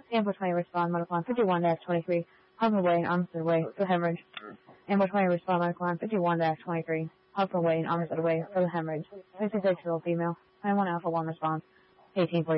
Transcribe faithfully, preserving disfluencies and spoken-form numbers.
Amber twenty respond, medical line fifty-one dash twenty-three, hospital way and Armistead way for the hemorrhage. Amber twenty respond, medical line fifty-one dash twenty-three, hospital way and Armistead way for the hemorrhage. sixty-six year old female, nine one alpha one response, eighteen forty.